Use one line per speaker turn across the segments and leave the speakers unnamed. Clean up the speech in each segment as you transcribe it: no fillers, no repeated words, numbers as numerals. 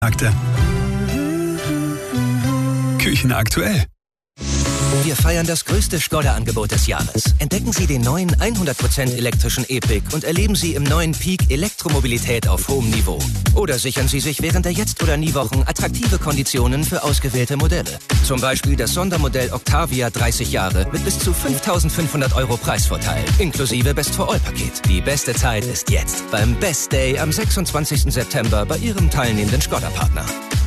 Akte. Küchen aktuell.
Wir feiern das größte Skoda-Angebot des Jahres. Entdecken Sie den neuen 100% elektrischen E-Pick und erleben Sie im neuen Peak Elektromobilität auf hohem Niveau. Oder sichern Sie sich während der Jetzt- oder Nie-Wochen attraktive Konditionen für ausgewählte Modelle. Zum Beispiel das Sondermodell Octavia 30 Jahre mit bis zu 5.500 € Preisvorteil, inklusive Best-for-All-Paket. Die beste Zeit ist jetzt, beim Best Day am 26. September bei Ihrem teilnehmenden Skoda-Partner.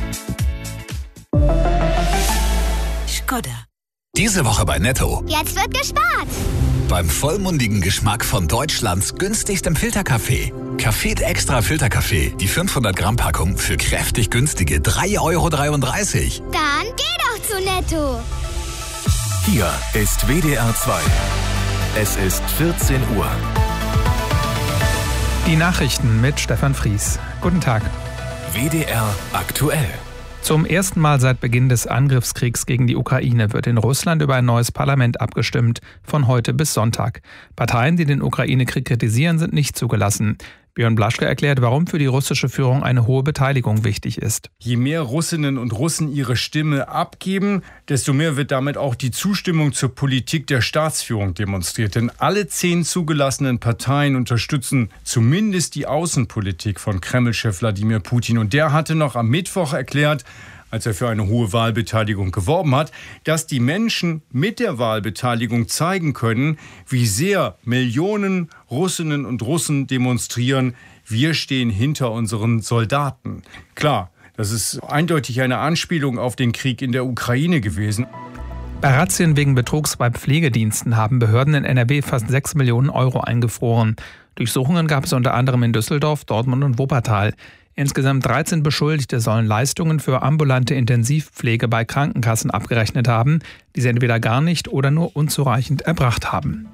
Skoda.
Diese Woche bei Netto.
Jetzt wird gespart.
Beim vollmundigen Geschmack von Deutschlands günstigstem Filterkaffee. Café Extra Filterkaffee. Die 500 Gramm Packung für kräftig günstige 3,33 €.
Dann geh doch zu Netto.
Hier ist WDR 2. Es ist 14 Uhr.
Die Nachrichten mit Stefan Fries. Guten Tag.
WDR aktuell.
Zum ersten Mal seit Beginn des Angriffskriegs gegen die Ukraine wird in Russland über ein neues Parlament abgestimmt, von heute bis Sonntag. Parteien, die den Ukraine-Krieg kritisieren, sind nicht zugelassen. Björn Blaschke erklärt, warum für die russische Führung eine hohe Beteiligung wichtig ist.
Je mehr Russinnen und Russen ihre Stimme abgeben, desto mehr wird damit auch die Zustimmung zur Politik der Staatsführung demonstriert. Denn alle 10 zugelassenen Parteien unterstützen zumindest die Außenpolitik von Kreml-Chef Wladimir Putin. Und der hatte noch am Mittwoch erklärt, als er für eine hohe Wahlbeteiligung geworben hat, dass die Menschen mit der Wahlbeteiligung zeigen können, wie sehr Millionen Russinnen und Russen demonstrieren, wir stehen hinter unseren Soldaten. Klar, das ist eindeutig eine Anspielung auf den Krieg in der Ukraine gewesen.
Bei Razzien wegen Betrugs bei Pflegediensten haben Behörden in NRW fast 6 Millionen € eingefroren. Durchsuchungen gab es unter anderem in Düsseldorf, Dortmund und Wuppertal. Insgesamt 13 Beschuldigte sollen Leistungen für ambulante Intensivpflege bei Krankenkassen abgerechnet haben, die sie entweder gar nicht oder nur unzureichend erbracht haben.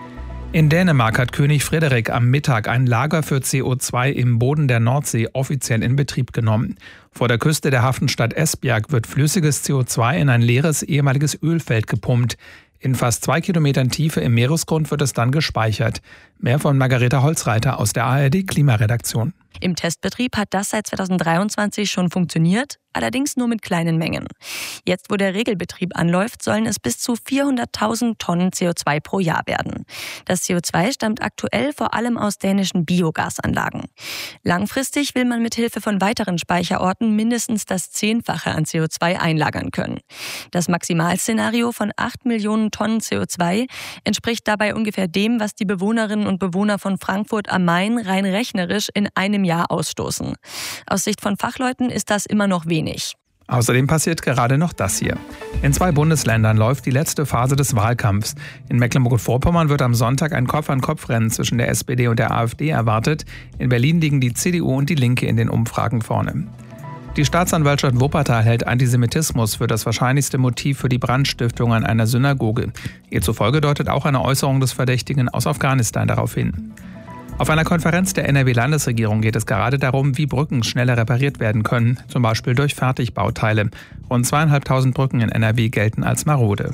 In Dänemark hat König Frederik am Mittag ein Lager für CO2 im Boden der Nordsee offiziell in Betrieb genommen. Vor der Küste der Hafenstadt Esbjerg wird flüssiges CO2 in ein leeres ehemaliges Ölfeld gepumpt. In fast 2 Kilometern Tiefe im Meeresgrund wird es dann gespeichert. Mehr von Margareta Holzreiter aus der ARD Klimaredaktion.
Im Testbetrieb hat das seit 2023 schon funktioniert, allerdings nur mit kleinen Mengen. Jetzt, wo der Regelbetrieb anläuft, sollen es bis zu 400.000 Tonnen CO2 pro Jahr werden. Das CO2 stammt aktuell vor allem aus dänischen Biogasanlagen. Langfristig will man mit Hilfe von weiteren Speicherorten mindestens das 10-fache an CO2 einlagern können. Das Maximalszenario von 8 Millionen Tonnen CO2 entspricht dabei ungefähr dem, was die Bewohnerinnen und Bewohner von Frankfurt am Main rein rechnerisch in einem Jahr ausstoßen. Aus Sicht von Fachleuten ist das immer noch wenig.
Außerdem passiert gerade noch das hier. In 2 Bundesländern läuft die letzte Phase des Wahlkampfs. In Mecklenburg-Vorpommern wird am Sonntag ein Kopf-an-Kopf-Rennen zwischen der SPD und der AfD erwartet. In Berlin liegen die CDU und die Linke in den Umfragen vorne. Die Staatsanwaltschaft Wuppertal hält Antisemitismus für das wahrscheinlichste Motiv für die Brandstiftung an einer Synagoge. Ihr zufolge deutet auch eine Äußerung des Verdächtigen aus Afghanistan darauf hin. Auf einer Konferenz der NRW-Landesregierung geht es gerade darum, wie Brücken schneller repariert werden können, zum Beispiel durch Fertigbauteile. Rund 2.500 Brücken in NRW gelten als marode.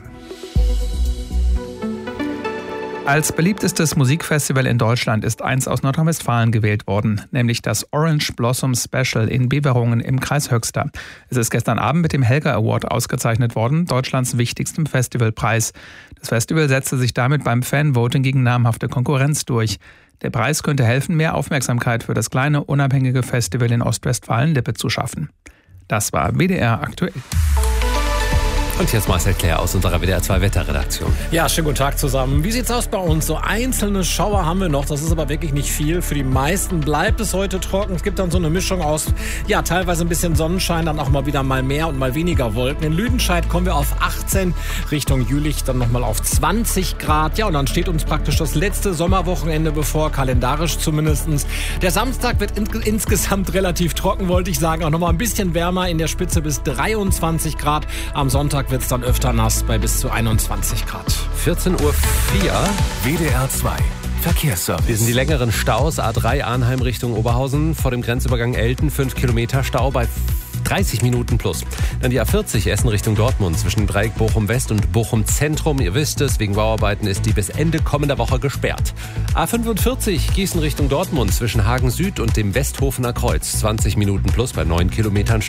Als beliebtestes Musikfestival in Deutschland ist eins aus Nordrhein-Westfalen gewählt worden, nämlich das Orange Blossom Special in Beverungen im Kreis Höxter. Es ist gestern Abend mit dem Helga Award ausgezeichnet worden, Deutschlands wichtigstem Festivalpreis. Das Festival setzte sich damit beim Fanvoting gegen namhafte Konkurrenz durch. Der Preis könnte helfen, mehr Aufmerksamkeit für das kleine, unabhängige Festival in Ostwestfalen-Lippe zu schaffen. Das war WDR aktuell.
Und jetzt Marcel Claire aus unserer WDR 2 Wetterredaktion.
Ja, schönen guten Tag zusammen. Wie sieht's aus bei uns? So einzelne Schauer haben wir noch, das ist aber wirklich nicht viel. Für die meisten bleibt es heute trocken. Es gibt dann so eine Mischung aus, ja, teilweise ein bisschen Sonnenschein, dann auch mal wieder mal mehr und mal weniger Wolken. In Lüdenscheid kommen wir auf 18, Richtung Jülich dann nochmal auf 20 Grad. Ja, und dann steht uns praktisch das letzte Sommerwochenende bevor, kalendarisch zumindest. Der Samstag wird insgesamt relativ trocken, wollte ich sagen. Auch nochmal ein bisschen wärmer, in der Spitze bis 23 Grad. Am Sonntag wird es dann öfter nass bei bis zu 21 Grad.
14:04 Uhr.
WDR 2. Verkehrsservice.
Wir sind die längeren Staus. A3 Arnheim Richtung Oberhausen. Vor dem Grenzübergang Elten 5 Kilometer Stau bei 30 Minuten plus. Dann die A40 Essen Richtung Dortmund zwischen Dreieck Bochum West und Bochum Zentrum. Ihr wisst es, wegen Bauarbeiten ist die bis Ende kommender Woche gesperrt. A45 Gießen Richtung Dortmund zwischen Hagen Süd und dem Westhofener Kreuz. 20 Minuten plus bei 9 Kilometern Stau.